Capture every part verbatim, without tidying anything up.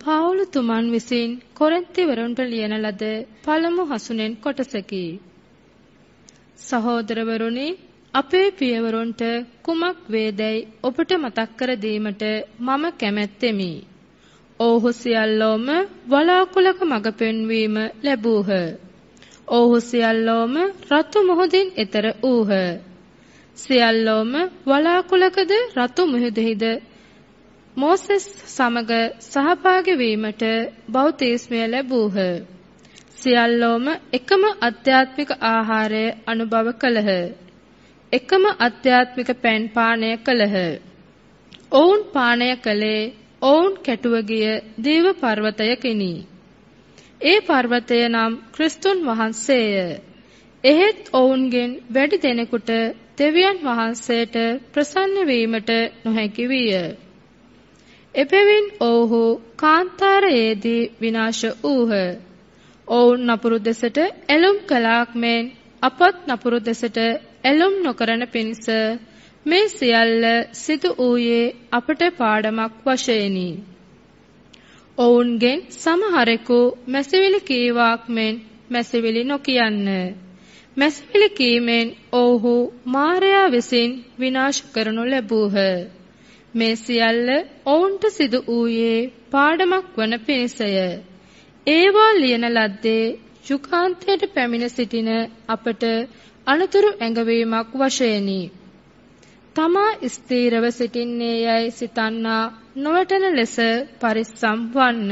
පාවුලතුමන් විසින් කොරින්තිවරුන්ට ලියන ලද පළමු හසුනෙන් කොටසකි. සහෝදරවරුනි, අපේ පියවරුන්ට කුමක් වේදැයි ඔබට මතක් කර දීමට මම කැමැත්තෙමි. ඔව්හු සියල්ලෝම වලාකුළක මඟ පෙන්වීම ලැබූහ. ඔව්හු සියල්ලෝම රතු මුහුදින් එතර වූහ. සියල්ලෝම වලාකුළකද රතු මුහුදෙහිද මෝසෙස් සමග සහභාගී වීමට බෞතිස්මය ලැබූහ. සියල්ලෝම එකම අධ්‍යාත්මික ආහාරය අනුභව කළහ. එකම අධ්‍යාත්මික පැන් පානය කළහ. ඔවුන් පානය කළේ ඔවුන් කැටුව ගිය දේව පර්වතයකිනි. ඒ පර්වතය නම් ක්‍රිස්තුන් වහන්සේය. එහෙත් ඔවුන්ගෙන් වැඩි දෙනෙකුට දෙවියන් වහන්සේට ප්‍රසන්න වීමට නොහැකි විය. එබැවින් ඔවුහු කාන්තාරයේදී විනාශ වූහ. ඔවුන් නපුරු දෙසට ඇලුම් කළාක් මෙන් අපත් නපුරු දෙසට ඇලුම් නොකරන පිණිස මේ සියල්ල සිදු වූයේ අපට පාඩමක් වශයෙනි. ඔවුන්ගෙන් සමහරෙකු මැසිවිලි කීවාක් මෙන් මැසිවිලි නොකියන්න. මැසිවිලි කීමෙන් ඔවුහු මාරයා විසින් විනාශ කරනු ලැබූහ. මේ සියල්ල ඔවුන්ට සිදු වූයේ පාඩමක් වන පිණිසය. ඒවා ලියන ලද්දේ යුගාන්තයට පැමිණ සිටින අපට අනතුරු ඇඟවීමක් වශයෙනි. තමා ස්ථීරව සිටින්නේ යයි සිතන්නා නොවටන ලෙස පරිස්සම් වන්න.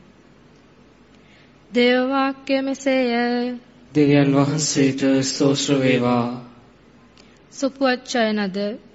දේව වාක්‍ය මෙසේය. දෙවියන් වහන්සේට ස්තෝත්‍ර වේවා. සුපුවච්චයනද